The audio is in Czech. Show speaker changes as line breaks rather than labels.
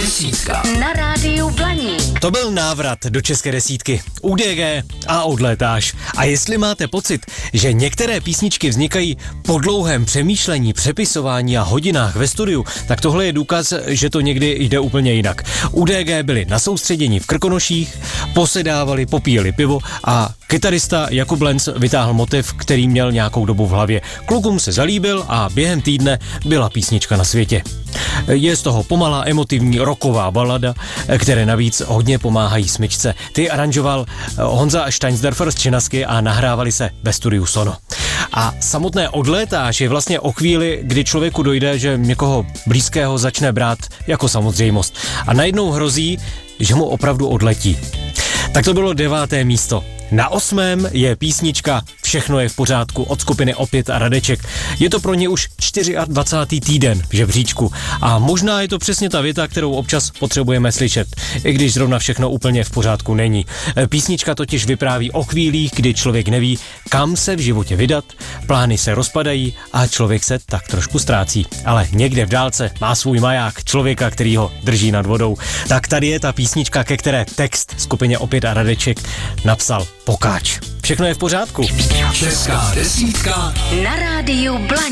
desítka
na rádiu Blaník.
To byl návrat do české desítky. UDG a Odlétáš. A jestli máte pocit, že některé písničky vznikají po dlouhém přemýšlení, přepisování a hodinách ve studiu, tak tohle je důkaz, že to někdy jde úplně jinak. UDG byli na soustředění v Krkonoších, posedávali, popíjeli pivo a kytarista Jakub Lenz vytáhl motiv, který měl nějakou dobu v hlavě. Klukům se zalíbil a během týdne byla písnička na světě. Je z toho pomalá emotivní rocková balada, které navíc hodně pomáhají smyčce. Ty aranžoval Honza Steinsdorfer z Činasky a nahrávali se ve studiu Sono. A samotné Odlétáš je vlastně o chvíli, kdy člověku dojde, že někoho blízkého začne brát jako samozřejmost. A najednou hrozí, že mu opravdu odletí. Tak to bylo 9. místo. Na 8. je písnička Všechno je v pořádku od skupiny Opět a Radeček. Je to pro ně už 24. týden v žebříčku a možná je to přesně ta věta, kterou občas potřebujeme slyšet, i když zrovna všechno úplně v pořádku není. Písnička totiž vypráví o chvílích, kdy člověk neví, kam se v životě vydat, plány se rozpadají a člověk se tak trošku ztrácí. Ale někde v dálce má svůj maják, člověka, který ho drží nad vodou. Tak tady je ta písnička, ke které text skupině Opět a Radeček napsal Pokáč. Všechno je v pořádku.
Česká desítka
Na rádiu Blaník.